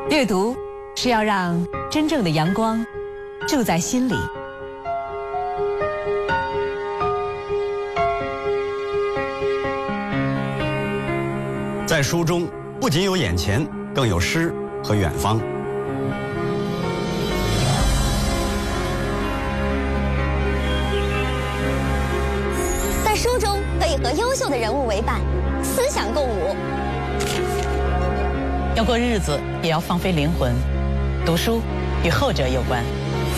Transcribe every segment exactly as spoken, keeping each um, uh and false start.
阅读是要让真正的阳光住在心里。 在书中不仅有眼前，更有诗和远方。 在书中可以和优秀的人物为伴，思想共舞。 要过日子，也要放飞灵魂。读书与后者有关。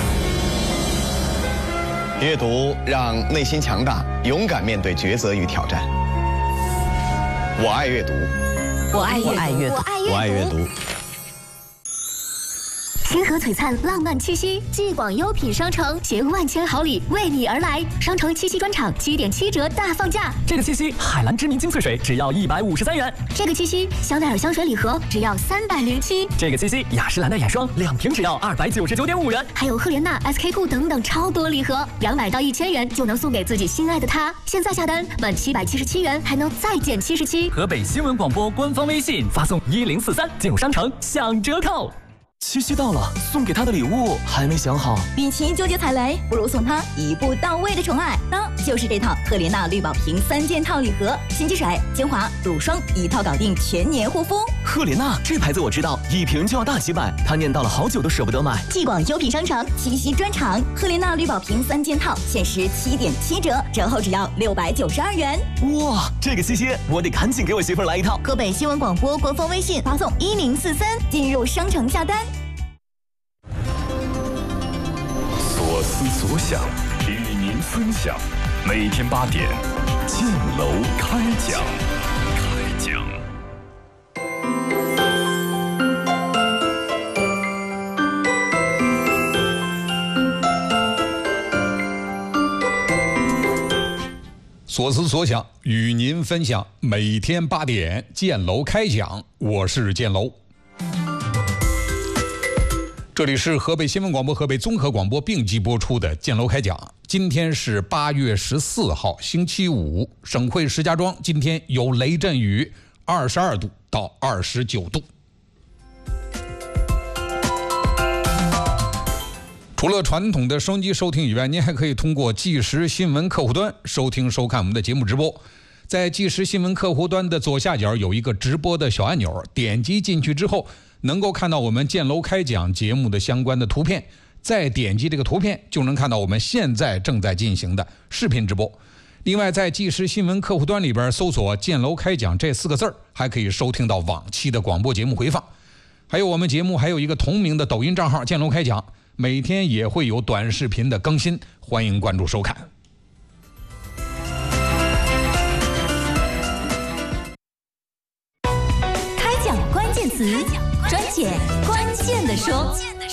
阅读让内心强大，勇敢面对抉择与挑战。我爱阅读， 我爱我爱阅读， 我爱阅读。 星河璀璨，浪漫七夕，继广优品商城携万千好礼为你而来。商城七夕专场七点七折大放价。 这个七夕，海蓝知名精粹水只要一百五十三元。 这个七夕，香奈儿香水礼盒只要三百零七。 这个七夕，雅诗兰黛眼霜两瓶只要二百九十九点五元。 还有赫莲娜、S K two 等等超多礼盒，两百到一千元就能送给自己心爱的他。现在下单满七百七十七元还能再减七十七。 河北新闻广播官方微信发送一零四三进入商城享折扣。七夕到了，送给他的礼物还没想好。 与其纠结踩雷，不如送他一步到位的宠爱。当就是这套赫莲娜绿宝瓶三件套礼盒，洗肌水、精华、乳霜一套搞定全年护肤。 赫莲娜这牌子我知道，一瓶就要大几百，他念叨了好久都舍不得买。 继广优品商城七夕专场，赫莲娜绿宝瓶三件套限时七点七折，折后只要六百九十二元。 哇，这个七夕我得赶紧给我媳妇儿来一套。 河北新闻广播官方微信发送一零四三进入商城下单。 所思所想，与您分享。每天八点，建楼开讲。开讲。 所思所想，与您分享。每天八点，建楼开讲。我是建楼。这里是河北新闻广播、河北综合广播并机播出的《建楼开讲》。今天是八月十四号，星期五。省会石家庄今天有雷阵雨，二十二度到二十九度。除了传统的收音机收听以外，您还可以通过即时新闻客户端收听收看我们的节目直播。在即时新闻客户端的左下角有一个直播的小按钮，点击进去之后能够看到我们建楼开讲节目的相关的图片，再点击这个图片就能看到我们现在正在进行的视频直播。另外在即时新闻客户端里边搜索建楼开讲这四个字儿，还可以收听到往期的广播节目回放。还有我们节目还有一个同名的抖音账号建楼开讲，每天也会有短视频的更新，欢迎关注收看。 开讲关键词，专解关键的说。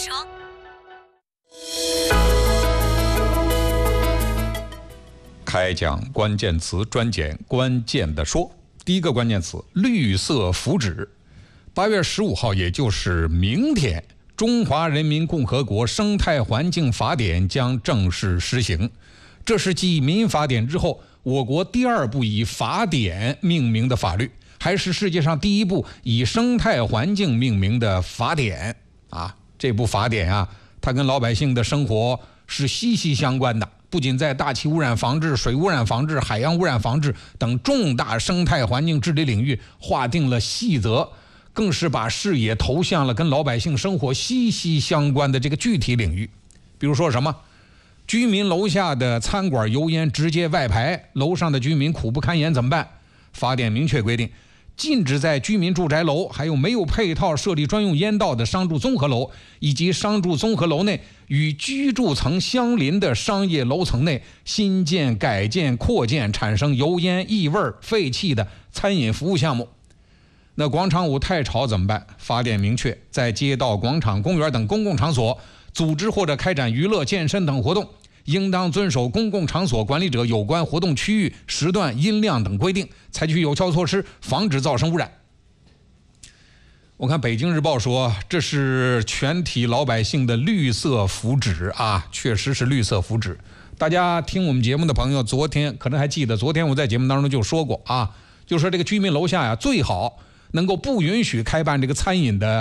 开讲关键词，专解关键的说。第一个关键词：绿色福祉。八月十五号，也就是明天，中华人民共和国生态环境法典将正式施行。这是继民法典之后，我国第二部以法典命名的法律，还是世界上第一部以生态环境命名的法典啊！这部法典啊，它跟老百姓的生活是息息相关的，不仅在大气污染防治、水污染防治、海洋污染防治等重大生态环境治理领域划定了细则，更是把视野投向了跟老百姓生活息息相关的这个具体领域。比如说什么，居民楼下的餐馆油烟直接外排，楼上的居民苦不堪言怎么办？法典明确规定，禁止在居民住宅楼还有没有配套设立专用烟道的商住综合楼，以及商住综合楼内与居住层相邻的商业楼层内新建、改建、扩建产生油烟、异味、废气的餐饮服务项目。那广场舞太吵怎么办？法典明确，在街道、广场、公园等公共场所组织或者开展娱乐、健身等活动，应当遵守公共场所管理者有关活动区域、时段、音量等规定，采取有效措施，防止噪声污染。我看北京日报说，这是全体老百姓的绿色福祉啊，确实是绿色福祉。大家听我们节目的朋友，昨天可能还记得，昨天我在节目当中就说过啊，就说这个居民楼下呀，最好能够不允许开办这个餐饮的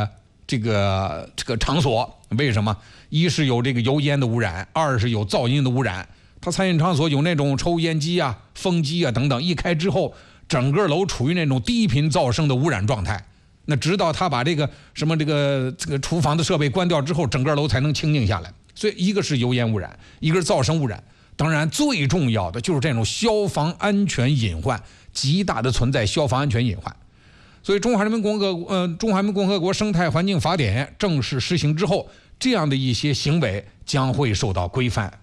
这个这个场所。为什么？一是有这个油烟的污染，二是有噪音的污染。他餐饮场所有那种抽烟机啊、风机啊等等，一开之后，整个楼处于那种低频噪声的污染状态。那直到他把这个什么这个这个厨房的设备关掉之后，整个楼才能清静下来。所以一个是油烟污染，一个是噪声污染。当然最重要的就是这种消防安全隐患，极大的存在消防安全隐患。所以中华人民共和国呃中华人民共和国生态环境法典正式实行之后，这样的一些行为将会受到规范。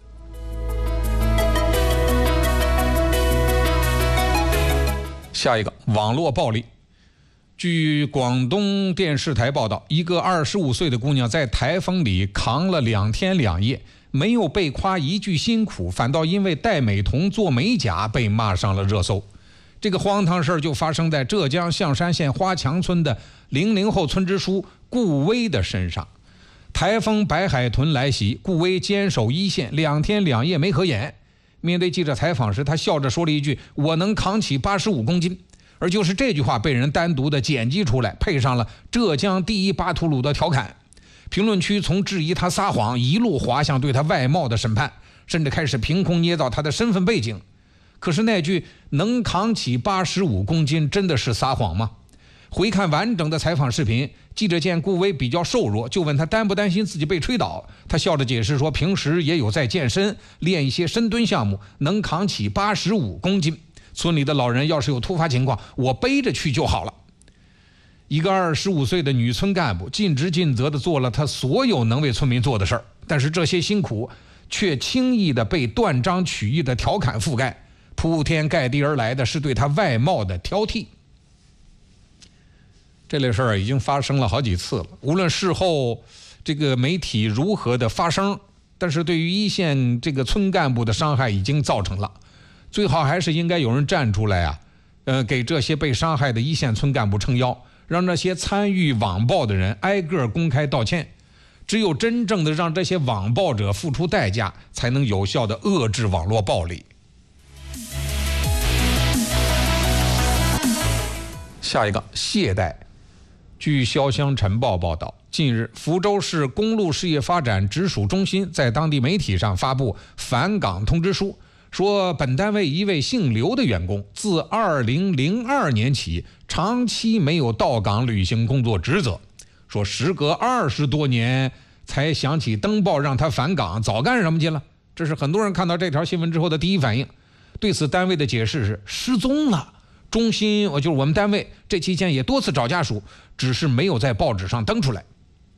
下一个，网络暴力。据广东电视台报道，一个二十五岁的姑娘在台风里扛了两天两夜，没有被夸一句辛苦，反倒因为戴美瞳做美甲被骂上了热搜。这个荒唐事儿就发生在浙江象山县花墙村的零零后村支书顾威的身上。台风白海豚来袭，顾威坚守一线，两天两夜没合眼。面对记者采访时，他笑着说了一句：“我能扛起八十五公斤。”而就是这句话被人单独的剪辑出来，配上了浙江第一巴图鲁的调侃。评论区从质疑他撒谎一路滑向对他外貌的审判，甚至开始凭空捏造他的身份背景。可是那句能扛起八十五公斤真的是撒谎吗？回看完整的采访视频，记者见顾威比较瘦弱，就问他担不担心自己被吹倒。他笑着解释说，平时也有在健身，练一些深蹲项目，能扛起八十五公斤。村里的老人要是有突发情况，我背着去就好了。一个二十五岁的女村干部尽职尽责地做了她所有能为村民做的事儿，但是这些辛苦却轻易地被断章取义的调侃覆盖，铺天盖地而来的是对她外貌的挑剔。这类事儿已经发生了好几次了，无论事后这个媒体如何的发声，但是对于一线这个村干部的伤害已经造成了。最好还是应该有人站出来啊，呃，给这些被伤害的一线村干部撑腰，让这些参与网暴的人挨个公开道歉。只有真正的让这些网暴者付出代价，才能有效的遏制网络暴力。下一个，懈怠。据潇湘晨报报道，近日福州市公路事业发展直属中心在当地媒体上发布返岗通知书，说本单位一位姓刘的员工自二零零二年起长期没有到岗履行工作职责，说时隔二十多年才想起登报让他返岗，早干什么去了？这是很多人看到这条新闻之后的第一反应。对此单位的解释是失踪了，中心我就是我们单位这期间也多次找家属，只是没有在报纸上登出来。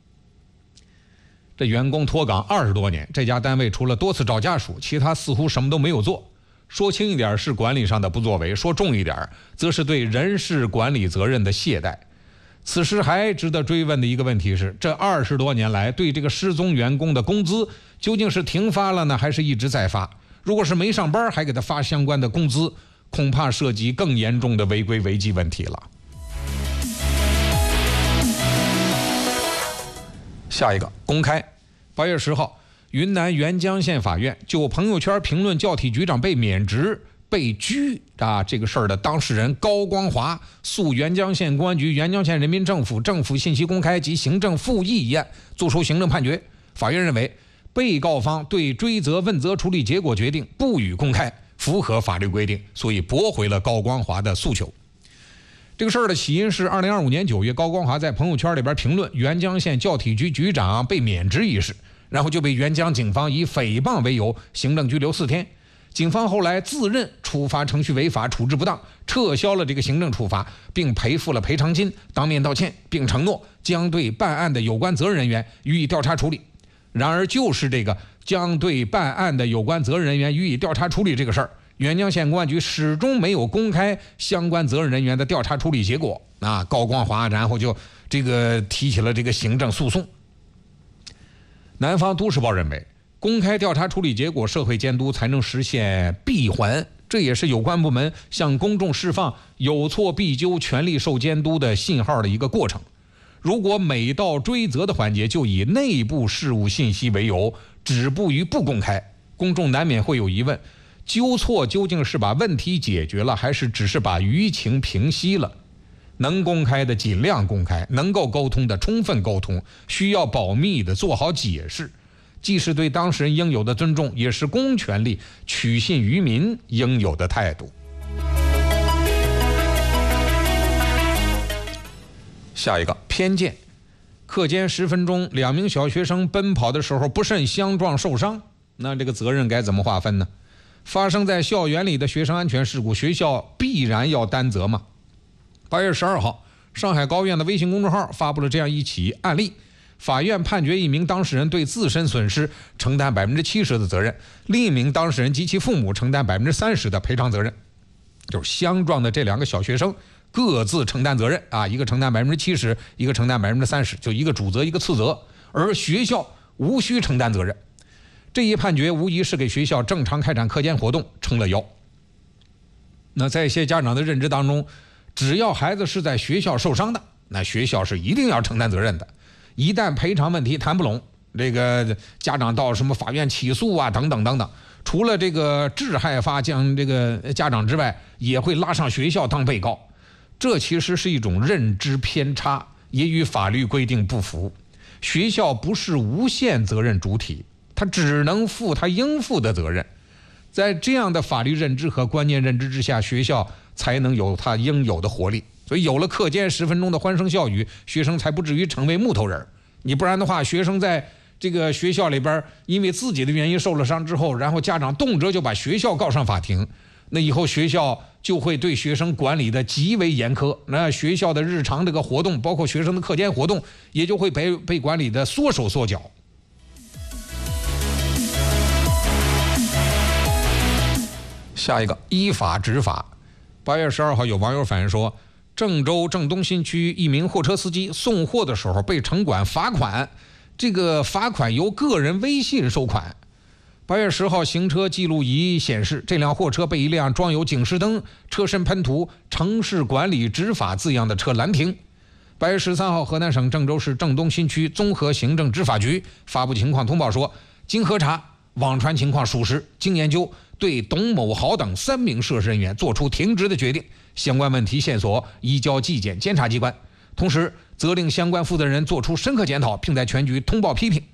这员工脱岗二十多年，这家单位除了多次找家属，其他似乎什么都没有做。说轻一点是管理上的不作为，说重一点则是对人事管理责任的懈怠。此时还值得追问的一个问题是，这二十多年来对这个失踪员工的工资究竟是停发了呢，还是一直在发？如果是没上班还给他发相关的工资，恐怕涉及更严重的违规违纪问题了。下一个，公开。八月十号，云南沅江县法院就朋友圈评论教体局长被免职被拘啊这个事儿的当事人高光华诉沅江县公安局沅江县人民政府政府信息公开及行政复议一案作出行政判决。法院认为，被告方对追责问责处理结果决定不予公开，符合法律规定，所以驳回了高光华的诉求。这个事儿的起因是二零二五年九月，高光华在朋友圈里边评论沅江县教体局局长被免职一事，然后就被沅江警方以诽谤为由行政拘留四天。警方后来自认处罚程序违法，处置不当，撤销了这个行政处罚，并赔付了赔偿金，当面道歉，并承诺将对办案的有关责任人员予以调查处理。然而，就是这个将对办案的有关责任人员予以调查处理这个事儿，沅江县公安局始终没有公开相关责任人员的调查处理结果。啊，高光华然后就这个提起了这个行政诉讼。南方都市报认为，公开调查处理结果，社会监督才能实现闭环，这也是有关部门向公众释放有错必究、全力受监督的信号的一个过程。如果每到追责的环节就以内部事务信息为由，止步于不公开，公众难免会有疑问：纠错究竟是把问题解决了，还是只是把舆情平息了？ 能公开的尽量公开，能够沟通的充分沟通，需要保密的做好解释，既是对当事人应有的尊重，也是公权力取信于民应有的态度。下一个偏见，课间十分钟，两名小学生奔跑的时候不慎相撞受伤，那这个责任该怎么划分呢？发生在校园里的学生安全事故，学校必然要担责吗？八月十二号，上海高院的微信公众号发布了这样一起案例，法院判决一名当事人对自身损失承担百分之七十的责任，另一名当事人及其父母承担百分之三十的赔偿责任。就是相撞的这两个小学生各自承担责任啊，一个承担百分之七十，一个承担百分之三十，就一个主责一个次责，而学校无需承担责任。这一判决无疑是给学校正常开展课间活动撑了腰。那在一些家长的认知当中，只要孩子是在学校受伤的，那学校是一定要承担责任的。一旦赔偿问题谈不拢，这个家长到什么法院起诉啊，等等等等，除了这个致害发将这个家长之外，也会拉上学校当被告。这其实是一种认知偏差，也与法律规定不符。学校不是无限责任主体，它只能负它应负的责任。在这样的法律认知和观念认知之下，学校才能有它应有的活力。所以有了课间十分钟的欢声笑语，学生才不至于成为木头人。你不然的话，学生在这个学校里边因为自己的原因受了伤之后，然后家长动辄就把学校告上法庭，那以后学校就会对学生管理的极为严苛，那学校的日常这个活动，包括学生的课间活动，也就会被被管理的缩手缩脚。下一个，依法执法。八月十二号，有网友反映说，郑州郑东新区一名货车司机送货的时候被城管罚款，这个罚款由个人微信收款。八月十号，行车记录仪显示，这辆货车被一辆装有警示灯、车身喷涂“城市管理执法”字样的车拦停。八月十三号，河南省郑州市郑东新区综合行政执法局发布情况通报说，经核查，网传情况属实，经研究，对董某豪等三名涉事人员作出停职的决定，相关问题线索移交纪检监察机关，同时责令相关负责人作出深刻检讨，并在全局通报批评。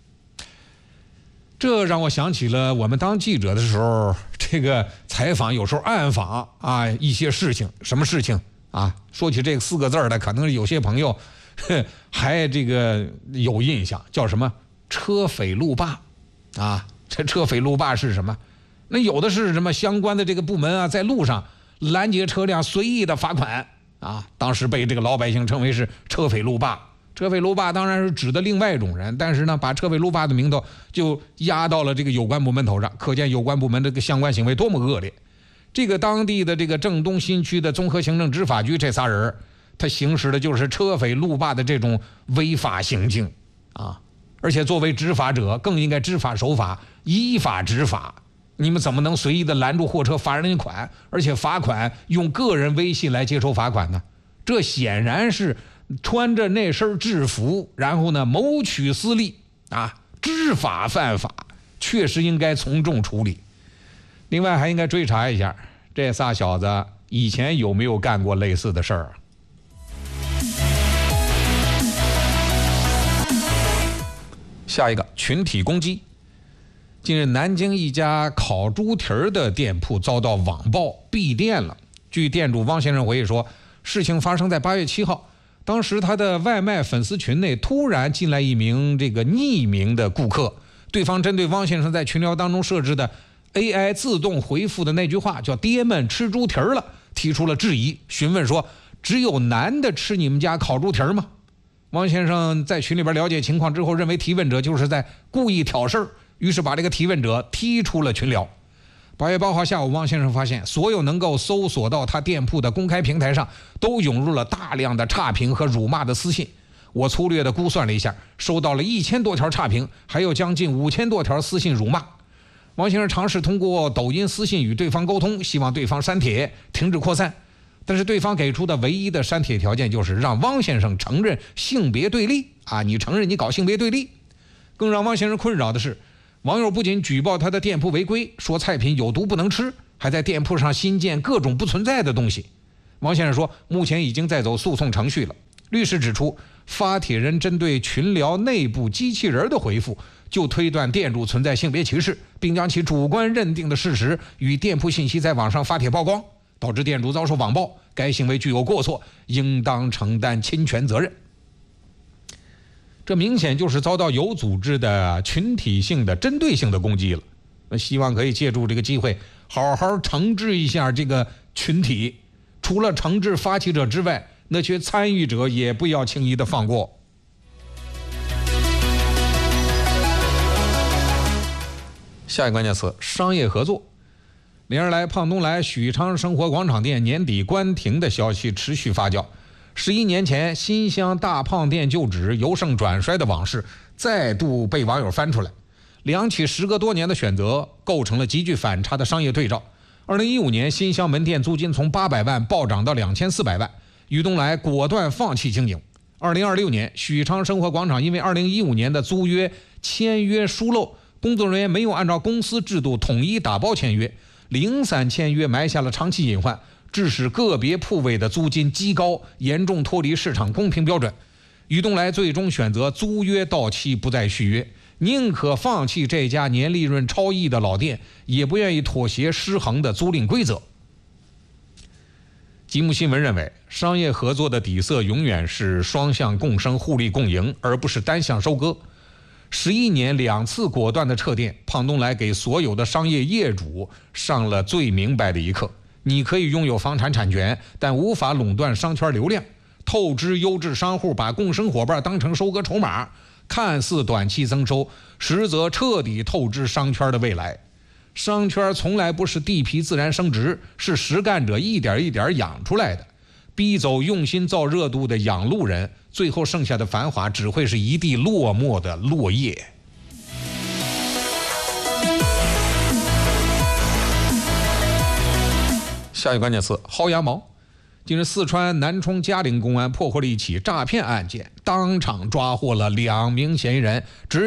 这让我想起了我们当记者的时候，这个采访有时候暗访啊一些事情，什么事情啊？说起这四个字的，可能有些朋友还这个有印象，叫什么车匪路霸啊？这车匪路霸是什么？那有的是什么相关的这个部门啊，在路上拦截车辆随意的罚款啊，当时被这个老百姓称为是车匪路霸。车匪路霸当然是指的另外一种人，但是呢，把车匪路霸的名头就压到了这个有关部门头上，可见有关部门这个相关行为多么恶劣。这个当地的这个郑东新区的综合行政执法局这仨人，他行使的就是车匪路霸的这种违法行径啊！而且作为执法者，更应该知法守法，依法执法。你们怎么能随意的拦住货车罚人家款，而且罚款用个人微信来接收罚款呢？这显然是穿着那身制服，然后呢谋取私利啊，知法犯法，确实应该从重处理。另外还应该追查一下这仨小子以前有没有干过类似的事儿。下一个，群体攻击。近日，南京一家烤猪蹄儿的店铺遭到网暴闭店了。据店主汪先生回忆说，事情发生在八月七号。当时他的外卖粉丝群内突然进来一名这个匿名的顾客，对方针对汪先生在群聊当中设置的 A I 自动回复的那句话叫爹们吃猪蹄儿了提出了质疑，询问说只有男的吃你们家烤猪蹄儿吗？汪先生在群里边了解情况之后，认为提问者就是在故意挑事儿，于是把这个提问者踢出了群聊。八月八号下午，汪先生发现所有能够搜索到他店铺的公开平台上都涌入了大量的差评和辱骂的私信。我粗略的估算了一下，收到了一千多条差评，还有将近五千多条私信辱骂。汪先生尝试通过抖音私信与对方沟通，希望对方删帖停止扩散，但是对方给出的唯一的删帖条件就是让汪先生承认性别对立啊，你承认你搞性别对立。更让汪先生困扰的是，网友不仅举报他的店铺违规，说菜品有毒不能吃，还在店铺上新建各种不存在的东西。 王先生说，目前已经在走诉讼程序了。律师指出，发帖人针对群聊内部机器人的回复，就推断店主存在性别歧视，并将其主观认定的事实与店铺信息在网上发帖曝光，导致店主遭受网暴，该行为具有过错，应当承担侵权责任。这明显就是遭到有组织的群体性的针对性的攻击了。那希望可以借助这个机会，好好惩治一下这个群体。除了惩治发起者之外，那些参与者也不要轻易的放过。下一个关键词：商业合作。连日来，胖东来许昌生活广场店年底关停的消息持续发酵。十一年前新乡大胖店旧址由盛转衰的往事再度被网友翻出来，两起时隔多年的选择构成了极具反差的商业对照。二零一五年新乡门店租金从八百万暴涨到两千四百万，于东来果断放弃经营。二零二六年许昌生活广场因为二零一五年的租约签约疏漏，工作人员没有按照公司制度统一打包签约，零散签约埋下了长期隐患，致使个别铺位的租金极高，严重脱离市场公平标准。于东来最终选择租约到期不再续约，宁可放弃这家年利润超亿的老店，也不愿意妥协失衡的租赁规则。吉木新闻认为，商业合作的底色永远是双向共生、互利共赢，而不是单向收割。十一年两次果断的撤店，胖东来给所有的商业业主上了最明白的一课：你可以拥有房产产权，但无法垄断商圈流量。透支优质商户把共生伙伴当成收割筹码，看似短期增收，实则彻底透支商圈的未来。商圈从来不是地皮自然升值，是实干者一点一点养出来的。逼走用心造热度的养路人，最后剩下的繁华只会是一地落寞的落叶。下一个关键词：薅羊毛。近日，四川南充嘉陵公安破获了一起诈骗案件，当场抓获了两名嫌疑人，直